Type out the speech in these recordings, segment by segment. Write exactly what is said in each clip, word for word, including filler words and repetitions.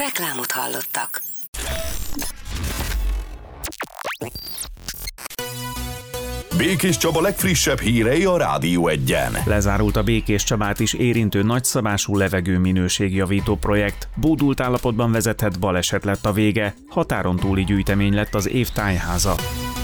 Reklámot hallottak. Békés Csaba legfrissebb hírei a Rádió Egyen. Lezárult a Békés Csabát is érintő nagyszabású levegőminőségjavító projekt. Bódult állapotban vezetett baleset lett a vége. Határon túli gyűjtemény lett az év tájháza.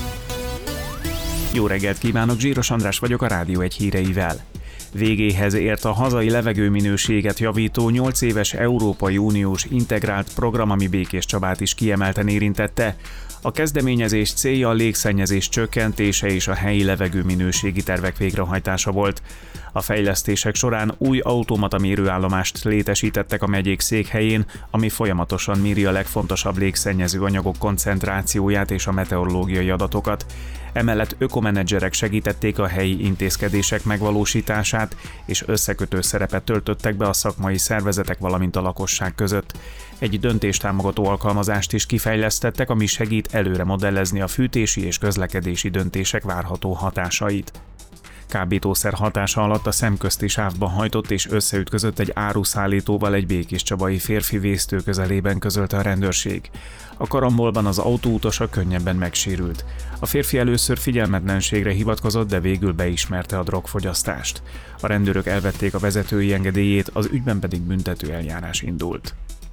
Jó reggelt kívánok, Zsíros András vagyok a Rádió Egy híreivel. Végéhez ért a hazai levegőminőséget javító nyolc éves Európai Uniós integrált program, ami Békés Csabát is kiemelten érintette. A kezdeményezés célja a légszennyezés csökkentése és a helyi levegőminőségi tervek végrehajtása volt. A fejlesztések során új automata mérőállomást létesítettek a megyék székhelyén, ami folyamatosan méri a legfontosabb légszennyező anyagok koncentrációját és a meteorológiai adatokat. Emellett ökomenedzserek segítették a helyi intézkedések megvalósítását, és összekötő szerepet töltöttek be a szakmai szervezetek, valamint a lakosság között. Egy döntéstámogató alkalmazást is kifejlesztettek, ami segít előre modellezni a fűtési és közlekedési döntések várható hatásait. Kábítószer hatása alatt a szemközti sávba hajtott és összeütközött egy áruszállítóval egy békéscsabai férfi vésztő közelében, közölte a rendőrség. A karambolban az autóutasa könnyebben megsérült. A férfi először figyelmetlenségre hivatkozott, de végül beismerte a drogfogyasztást. A rendőrök elvették a vezetői engedélyét, az ügyben pedig büntető eljárás indult.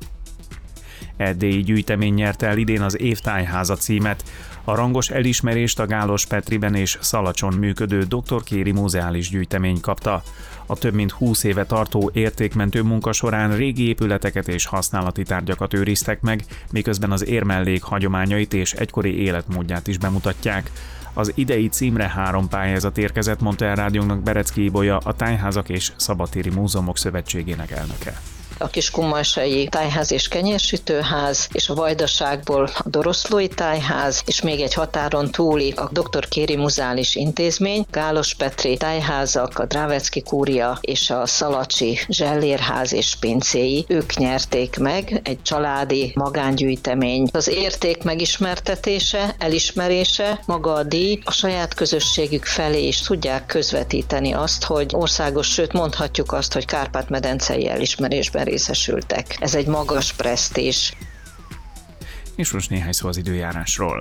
Erdélyi gyűjtemény nyerte el idén az év tájháza címet. A rangos elismerést a Gálos Petriben és Szalacson működő doktor Kéri Múzeális Gyűjtemény kapta. A több mint húsz éve tartó értékmentő munka során régi épületeket és használati tárgyakat őriztek meg, miközben az érmellék hagyományait és egykori életmódját is bemutatják. Az idei címre három pályázat érkezett, mondta el rádiónknak Berecki Ibolya, a Tájházak és Szabadtéri Múzeumok Szövetségének elnöke. A Kiskunmalsai tájház és kenyérsütőház, és a Vajdaságból a Doroszlói tájház, és még egy határon túli a doktor Kéri Múzeális Intézmény, Gálos Petri tájházak, a Drávecki kúria és a Szalacsi zsellérház és pincéi, ők nyerték meg, egy családi magángyűjtemény. Az érték megismertetése, elismerése, maga a díj a saját közösségük felé is tudják közvetíteni azt, hogy országos, sőt mondhatjuk azt, hogy Kárpát-medencei elismerésben részesültek. Ez egy magas presztízs. És most néhány szó az időjárásról.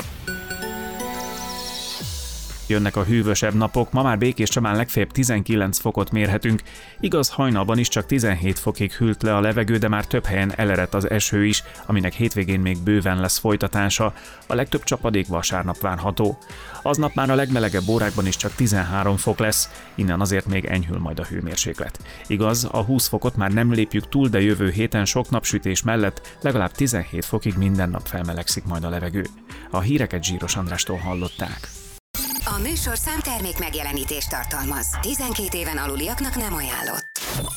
Jönnek a hűvösebb napok, ma már Békés Csabán legfeljebb tizenkilenc fokot mérhetünk. Igaz, hajnalban is csak tizenhét fokig hűlt le a levegő, de már több helyen elerett az eső is, aminek hétvégén még bőven lesz folytatása. A legtöbb csapadék vasárnap várható. Aznap már a legmelegebb órákban is csak tizenhárom fok lesz, innen azért még enyhül majd a hőmérséklet. Igaz, a húsz fokot már nem lépjük túl, de jövő héten sok napsütés mellett legalább tizenhét fokig minden nap felmelegszik majd a levegő. A híreket Zsíros Andrástól hallották. A műsorszám termék megjelenítést tartalmaz. tizenkét éven aluliaknak nem ajánlott.